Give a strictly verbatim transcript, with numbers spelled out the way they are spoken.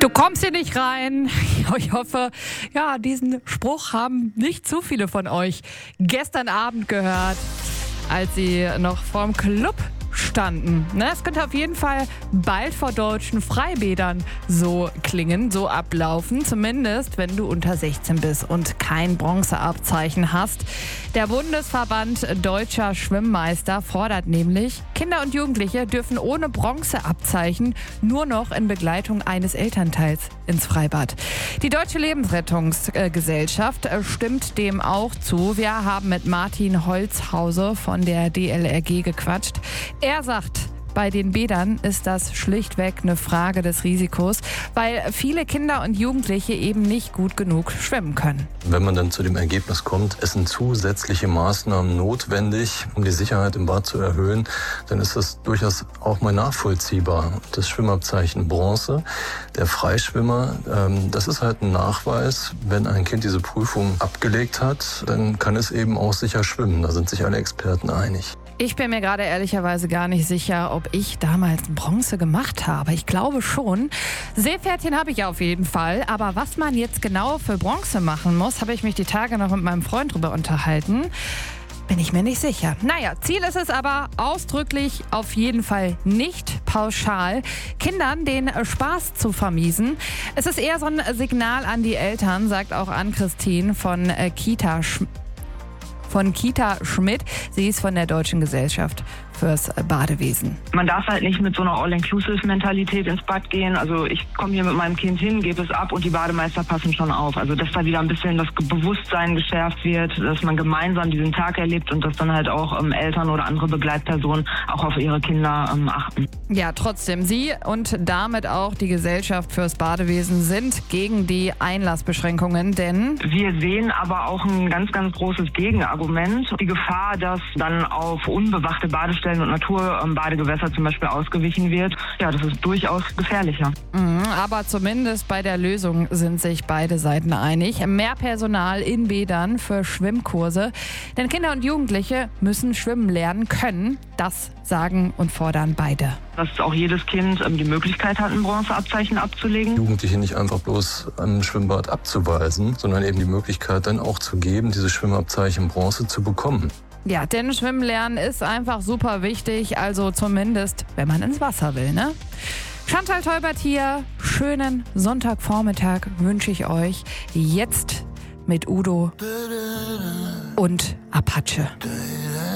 Du kommst hier nicht rein. Ich hoffe, ja, diesen Spruch haben nicht zu viele von euch gestern Abend gehört, als sie noch vorm Club standen. Ne, es könnte auf jeden Fall bald vor deutschen Freibädern so klingen, so ablaufen. Zumindest, wenn du unter sechzehn bist und kein Bronzeabzeichen hast. Der Bundesverband Deutscher Schwimmmeister fordert nämlich, Kinder und Jugendliche dürfen ohne Bronzeabzeichen nur noch in Begleitung eines Elternteils ins Freibad. Die Deutsche Lebensrettungsgesellschaft stimmt dem auch zu. Wir haben mit Martin Holzhause von der D L R G gequatscht. Er sagt, bei den Bädern ist das schlichtweg eine Frage des Risikos, weil viele Kinder und Jugendliche eben nicht gut genug schwimmen können. Wenn man dann zu dem Ergebnis kommt, es sind zusätzliche Maßnahmen notwendig, um die Sicherheit im Bad zu erhöhen, dann ist das durchaus auch mal nachvollziehbar. Das Schwimmabzeichen Bronze, der Freischwimmer, ähm, das ist halt ein Nachweis. Wenn ein Kind diese Prüfung abgelegt hat, dann kann es eben auch sicher schwimmen. Da sind sich alle Experten einig. Ich bin mir gerade ehrlicherweise gar nicht sicher, ob ich damals Bronze gemacht habe. Ich glaube schon. Seepferdchen habe ich auf jeden Fall. Aber was man jetzt genau für Bronze machen muss, habe ich mich die Tage noch mit meinem Freund drüber unterhalten. Bin ich mir nicht sicher. Naja, Ziel ist es aber ausdrücklich auf jeden Fall nicht pauschal, Kindern den Spaß zu vermiesen. Es ist eher so ein Signal an die Eltern, sagt auch Ann-Christine von äh, Kita Sch- von Kita Schmidt. Sie ist von der Deutschen Gesellschaft fürs Badewesen. Man darf halt nicht mit so einer All-Inclusive-Mentalität ins Bad gehen. Also ich komme hier mit meinem Kind hin, gebe es ab und die Bademeister passen schon auf. Also dass da wieder ein bisschen das Bewusstsein geschärft wird, dass man gemeinsam diesen Tag erlebt und dass dann halt auch ähm, Eltern oder andere Begleitpersonen auch auf ihre Kinder ähm, achten. Ja, trotzdem, Sie und damit auch die Gesellschaft fürs Badewesen sind gegen die Einlassbeschränkungen, denn wir sehen aber auch ein ganz, ganz großes Gegenargument. Die Gefahr, dass dann auf unbewachte Badestellen und Naturbadegewässer zum Beispiel ausgewichen wird, ja, das ist durchaus gefährlicher. Mhm, aber zumindest bei der Lösung sind sich beide Seiten einig. Mehr Personal in Bädern für Schwimmkurse, denn Kinder und Jugendliche müssen schwimmen lernen können. Das sagen und fordern beide. Dass auch jedes Kind ähm, die Möglichkeit hat, ein Bronzeabzeichen abzulegen. Jugendliche nicht einfach bloß am Schwimmbad abzuweisen, sondern eben die Möglichkeit dann auch zu geben, dieses Schwimmabzeichen Bronze zu bekommen. Ja, denn Schwimmen lernen ist einfach super wichtig, also zumindest, wenn man ins Wasser will, ne? Chantal Teubert hier, schönen Sonntagvormittag wünsche ich euch jetzt mit Udo und Apache.